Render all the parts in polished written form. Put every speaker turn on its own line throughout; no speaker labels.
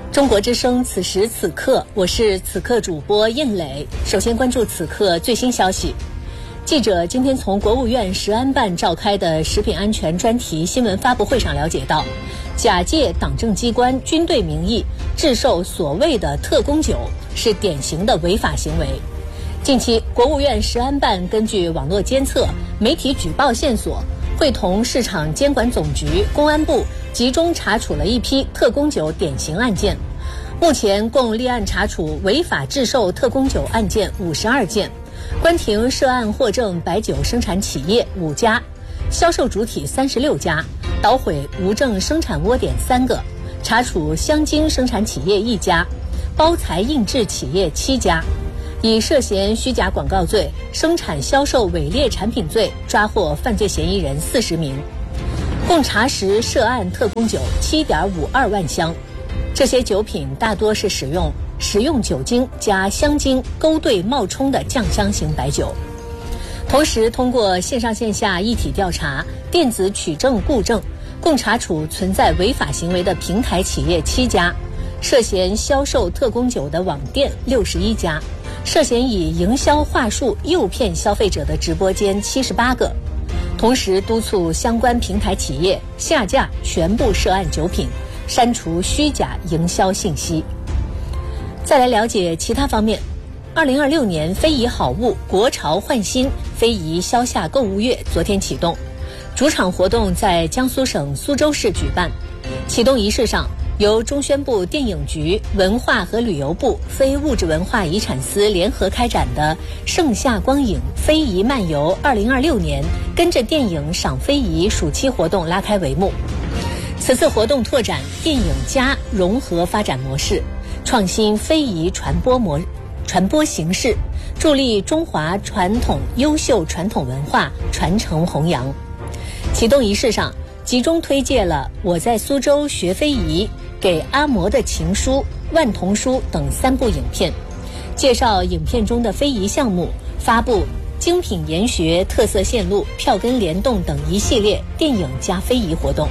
中国之声此时此刻，我是此刻主播应磊。首先关注此刻最新消息。记者今天从国务院食安办召开的食品安全专题新闻发布会上了解到，假借党政机关、军队名义制售所谓的特供酒是典型的违法行为。近期，国务院食安办根据网络监测、媒体举报线索，会同市场监管总局、公安部集中查处了一批特供酒典型案件。目前共立案查处违法制售特供酒案件52件，关停涉案获证白酒生产企业5家，销售主体36家，捣毁无证生产窝点3个，查处香精生产企业1家，包材印制企业7家。以涉嫌虚假广告罪、生产销售伪劣产品罪抓获犯罪嫌疑人40名，共查实涉案特供酒7.52万箱。这些酒品大多是使用酒精加香精勾兑冒充的酱香型白酒。同时，通过线上线下一体调查、电子取证固证，共查处存在违法行为的平台企业7家，涉嫌销售特供酒的网店61家，涉嫌以营销话术诱骗消费者的直播间78个。同时督促相关平台企业下架全部涉案酒品，删除虚假营销信息。再来了解其他方面。2026年非遗好物国潮焕新非遗消夏购物月昨天启动，主场活动在江苏省苏州市举办。启动仪式上，由中宣部电影局、文化和旅游部非物质文化遗产司联合开展的盛夏光影非遗漫游2026年跟着电影赏非遗暑期活动拉开帷幕。此次活动拓展电影加融合发展模式，创新非遗传播形式，助力中华传统优秀传统文化传承弘扬。启动仪式上，集中推介了《我在苏州学非遗》、《给阿嬷的情书》、《万童书》等3部影片，介绍影片中的非遗项目，发布精品研学、特色线路、票根联动等一系列电影加非遗活动。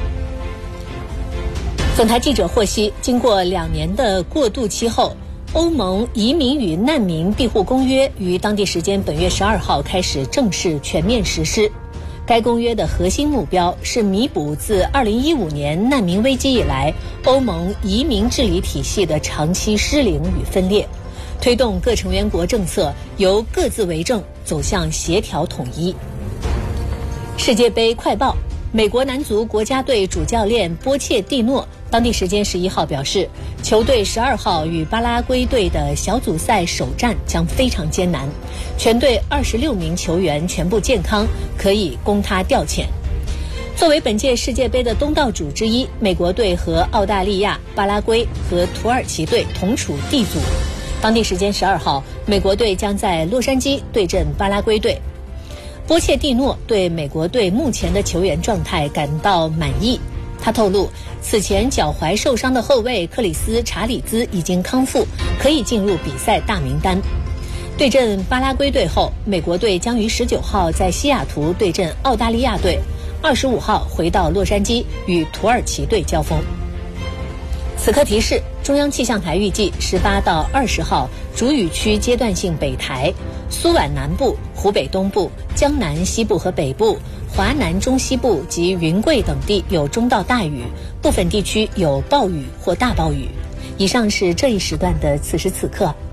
总台记者获悉，经过2年的过渡期后，欧盟移民与难民庇护公约于当地时间本月12号开始正式全面实施。该公约的核心目标是弥补自2015年难民危机以来欧盟移民治理体系的长期失灵与分裂，推动各成员国政策由各自为政走向协调统一。世界杯快报，美国男足国家队主教练波切蒂诺当地时间11号表示，球队12号与巴拉圭队的小组赛首战将非常艰难，全队26名球员全部健康，可以供他调遣。作为本届世界杯的东道主之一，美国队和澳大利亚、巴拉圭和土耳其队同处 D 组。当地时间12号，美国队将在洛杉矶对阵巴拉圭队。波切蒂诺对美国队目前的球员状态感到满意。他透露，此前脚踝受伤的后卫克里斯·查理兹已经康复，可以进入比赛大名单。对阵巴拉圭队后，美国队将于19号在西雅图对阵澳大利亚队，25号回到洛杉矶与土耳其队交锋。此刻提示，中央气象台预计18到20号主雨区阶段性北台、苏皖南部、湖北东部、江南西部和北部、华南中西部及云贵等地有中到大雨，部分地区有暴雨或大暴雨。以上是这一时段的此时此刻。